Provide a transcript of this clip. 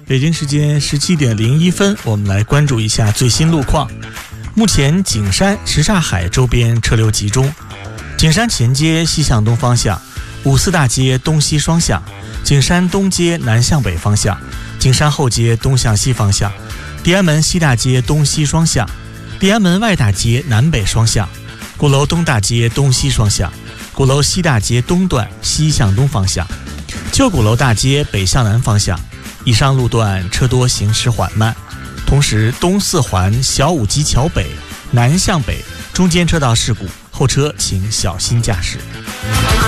北京时间17:01，我们来关注一下最新路况。目前景山什刹海周边车流集中，景山前街西向东方向，五四大街东西双向，景山东街南向北方向，景山后街东向西方向，地安门西大街东西双向，地安门外大街南北双向，鼓楼东大街东西双向，鼓楼西大街东段西向东方向，旧鼓楼大街北向南方向。以上路段车多行驶缓慢，同时东四环小武基桥北南向北中间车道事故，后车请小心驾驶。